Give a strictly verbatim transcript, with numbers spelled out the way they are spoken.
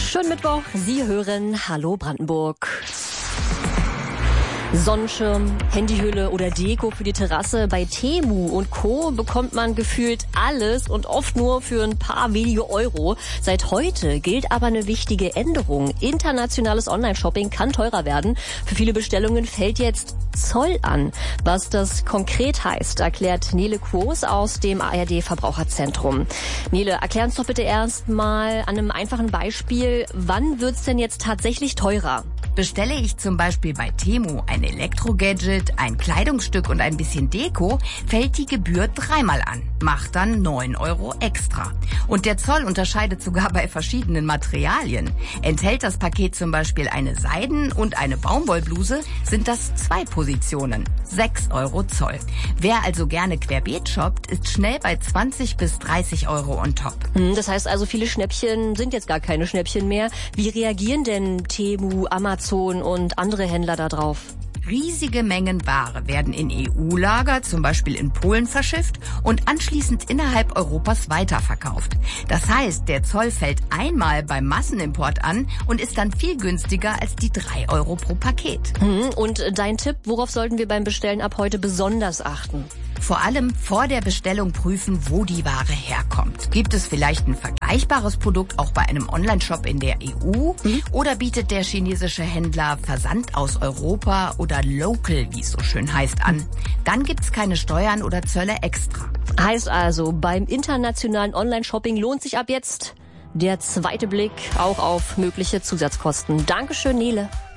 Schönen Mittwoch, Sie hören Hallo Brandenburg. Sonnenschirm, Handyhülle oder Deko für die Terrasse. Bei Temu und Co. bekommt man gefühlt alles und oft nur für ein paar wenige Euro. Seit heute gilt aber eine wichtige Änderung. Internationales Online-Shopping kann teurer werden. Für viele Bestellungen fällt jetzt Zoll an. Was das konkret heißt, erklärt Nele Quos aus dem A R D-Verbraucherzentrum. Nele, erklär uns doch bitte erst mal an einem einfachen Beispiel, wann wird's denn jetzt tatsächlich teurer? Bestelle ich zum Beispiel bei Temu ein Elektrogadget, ein Kleidungsstück und ein bisschen Deko, fällt die Gebühr dreimal an, macht dann neun Euro extra. Und der Zoll unterscheidet sogar bei verschiedenen Materialien. Enthält das Paket zum Beispiel eine Seiden- und eine Baumwollbluse, sind das zwei Positionen, sechs Euro Zoll. Wer also gerne querbeet shoppt, ist schnell bei zwanzig bis dreißig Euro on top. Das heißt also, viele Schnäppchen sind jetzt gar keine Schnäppchen mehr. Wie reagieren denn Temu, Amazon und andere Händler da drauf? Riesige Mengen Ware werden in E U-Lager, zum Beispiel in Polen, verschifft und anschließend innerhalb Europas weiterverkauft. Das heißt, der Zoll fällt einmal beim Massenimport an und ist dann viel günstiger als die drei Euro pro Paket. Und dein Tipp, worauf sollten wir beim Bestellen ab heute besonders achten? Vor allem vor der Bestellung prüfen, wo die Ware herkommt. Gibt es vielleicht ein vergleichbares Produkt auch bei einem Online-Shop in der E U? Mhm. Oder bietet der chinesische Händler Versand aus Europa oder Local, wie es so schön heißt, an? Dann gibt's keine Steuern oder Zölle extra. Heißt also, beim internationalen Online-Shopping lohnt sich ab jetzt der zweite Blick auch auf mögliche Zusatzkosten. Dankeschön, Nele.